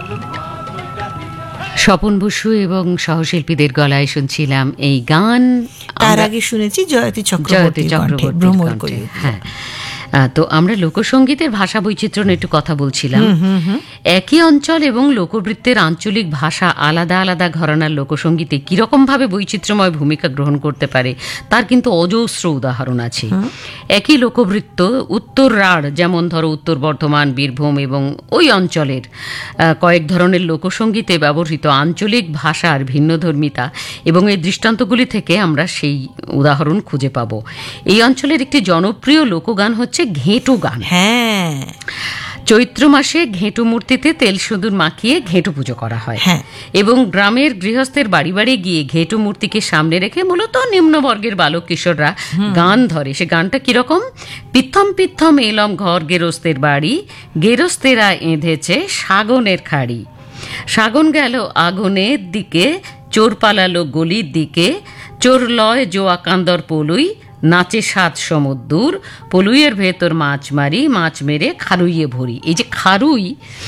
স্বপন বসু এবং সহশিল্পীদের গলায় শুনছিলাম এই গান। তার আগে শুনেছি জয়তী চক্রবর্তীর কণ্ঠে ভ্রমর কলি। হ্যাঁ, তো আমরা লোকসঙ্গীতের ভাষা বৈচিত্র্য নিয়ে একটু কথা বলছিলাম। একই অঞ্চল এবং লোকবৃত্তের আঞ্চলিক ভাষা আলাদা আলাদা ঘরানার লোকসঙ্গীতে কিরকম ভাবে বৈচিত্র্যময় ভূমিকা গ্রহণ করতে পারে তার কিন্তু অজস্র উদাহরণ আছে। একই লোকবৃত্ত উত্তর রাঢ়, যেমন ধরো উত্তর বর্ধমান, বীরভূম এবং ওই অঞ্চলের কয়েক ধরনের লোকসঙ্গীতে ব্যবহৃত আঞ্চলিক ভাষার ভিন্নধর্মিতা এবং এই দৃষ্টান্তগুলি থেকে আমরা সেই উদাহরণ খুঁজে পাব। এই অঞ্চলের একটি জনপ্রিয় লোকগান হচ্ছে ঘেঁটু গান। হ্যাঁ, চৈত্র মাসে ঘেঁটু মূর্তিতে তেল সিঁদুর মাখিয়ে ঘেঁটু পুজো করা হয় এবং গ্রামের গৃহস্থের বাড়ি বাড়ি গিয়ে ঘেঁটু মূর্তিকে সামনে রেখে মূলত নিম্নবর্গের বালক কিশোররা গান ধরে। সে গানটা কিরকম? পিথম পিথম এলম ঘর গেরস্তের বাড়ি, গেরস্তেরা এঁধেছে শাগনের খাড়ি, শাগন গেল আগুনের দিকে, চোর পালালো গলির দিকে, চোর লয় জোয়া কান্দর পলুই, নাচে সাত সমুদ্র, পলুইয়ের ভেতর মাছ মারি, মাছ মেরে খারুইয়ে ভরি। এই যে খারুই,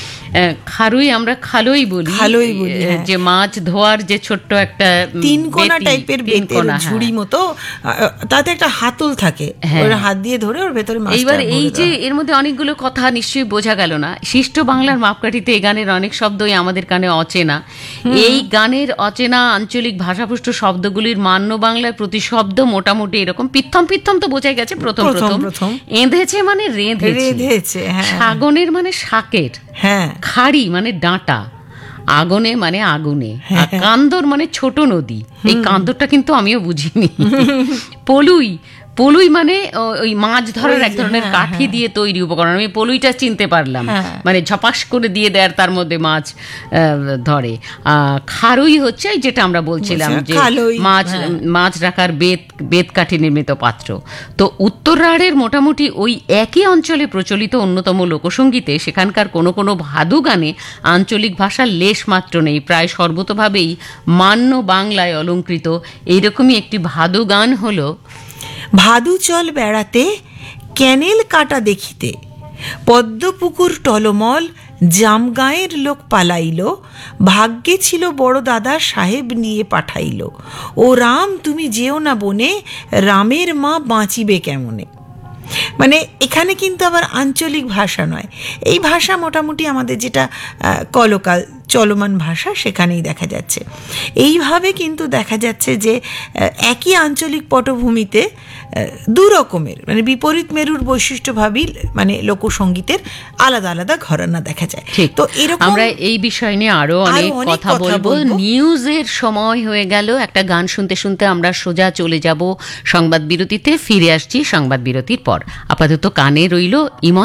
খারুই আমরা খালই বলি, যে মাছ ধোয়ার যে ছোট্ট একটা তিন কোনা টাইপের ঝুড়ি মতো, তাতে একটা হাতল থাকে, হাত দিয়ে ধরে ওর ভেতরে মাছ। এইবার এই যে এর মধ্যে অনেকগুলো কথা নিশ্চয়ই বোঝা গেল না। শিষ্ট বাংলার মাপকাঠিতে এই গানের অনেক শব্দই আমাদের কানে অচেনা। এই গানের অচেনা আঞ্চলিক ভাষাপুষ্ট শব্দগুলির মান্য বাংলার প্রতিশব্দ মোটামুটি এরকম। পিথম পিথম তো বোঝাই গেছে প্রথম প্রথম, এঁধেছে মানে রেঁধেছে, শাগনের মানে শাকের, খাড়ি মানে ডাঁটা, আগুনে মানে আগুনে, আর কান্দর মানে ছোট নদী। এই কান্দরটা কিন্তু আমিও বুঝিনি। পলুই, পলুই মানে ওই মাছ ধরার এক ধরনের কাঠি দিয়ে তৈরি উপকরণ। আমি পলুইটা চিনতে পারলাম, মানে ঝপাস করে দিয়ে দেয় তার মধ্যে মাছ ধরে। খারুই হচ্ছে যেটা আমরা বলছিলাম যে মাছ রাখার বেত কাঠি নির্মিত পাত্র। তো উত্তর রাঢ়ের মোটামুটি ওই একই অঞ্চলে প্রচলিত অন্যতম লোকসঙ্গীতে সেখানকার কোনো কোনো ভাদু গানে আঞ্চলিক ভাষার লেশ মাত্র নেই, প্রায় সর্বতভাবেই মান্য বাংলায় অলঙ্কৃত। এইরকমই একটি ভাদু গান হলো ভাদু চল বেড়াতে ক্যানেল কাটা দেখিতে, পদ্মপুকুর টলমল জামগাঁয়ের লোক পালাইল, ভাগ্যে ছিল বড় দাদা সাহেব নিয়ে পাঠাইল, ও রাম তুমি যেও না বনে, রামের মা বাঁচিবে কেমনে। মানে এখানে কিন্তু আবার আঞ্চলিক ভাষা নয়, এই ভাষা মোটামুটি আমাদের যেটা কলকাল চলমান ভাষা সেখানেই দেখা যাচ্ছে। এইভাবে কিন্তু দেখা যাচ্ছে যে একই আঞ্চলিক পটভূমিতে দু রকমের মানে বিপরীত মেরুর বৈশিষ্ট্যভাবেই মানে লোকসঙ্গীতের আলাদা আলাদা ঘরানা দেখা যায়। তো এরকম আমরা এই বিষয় নিয়ে আরো অনেক কথা বলবো। নিউজের সময় হয়ে গেল, একটা গান শুনতে শুনতে আমরা সোজা চলে যাব সংবাদ বিরতিতে। ফিরে আসছি সংবাদ বিরতির পর। আপাতত কানে রইল ইমন